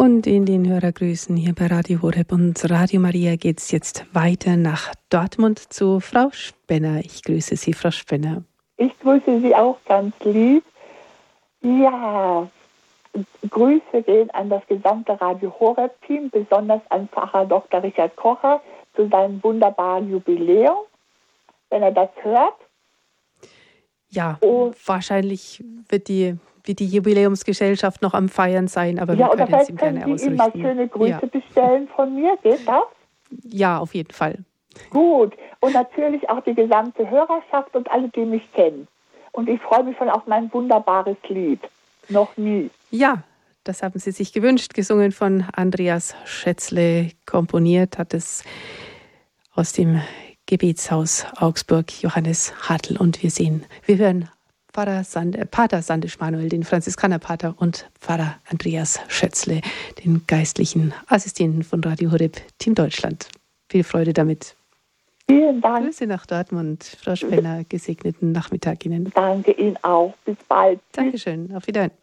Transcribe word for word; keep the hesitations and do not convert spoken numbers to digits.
Und in den Hörergrüßen hier bei Radio Horeb und Radio Maria geht es jetzt weiter nach Dortmund zu Frau Spenner. Ich grüße Sie, Frau Spenner. Ich grüße Sie auch ganz lieb. Ja, Grüße gehen an das gesamte Radio Horeb-Team, besonders an Pfarrer Doktor Richard Kocher zu seinem wunderbaren Jubiläum, wenn er das hört. Ja, und wahrscheinlich wird die, wird die Jubiläumsgesellschaft noch am Feiern sein, aber ja, wir können es ihm können gerne Sie ihm mal schöne Grüße ja. bestellen von mir, geht das? Ja, auf jeden Fall. Gut, und natürlich auch die gesamte Hörerschaft und alle, die mich kennen. Und ich freue mich schon auf mein wunderbares Lied. Noch nie. Ja, das haben Sie sich gewünscht, gesungen von Andreas Schätzle, komponiert hat es aus dem Gebetshaus Augsburg Johannes Hartl. Und wir sehen, wir hören Pfarrer Sand, Pater Sandisch Manuel, den Franziskanerpater, und Pfarrer Andreas Schätzle, den geistlichen Assistenten von Radio Horeb Team Deutschland. Viel Freude damit. Vielen Dank. Grüße nach Dortmund, Frau Spenner, gesegneten Nachmittag Ihnen. Danke Ihnen auch. Bis bald. Dankeschön. Auf Wiedersehen.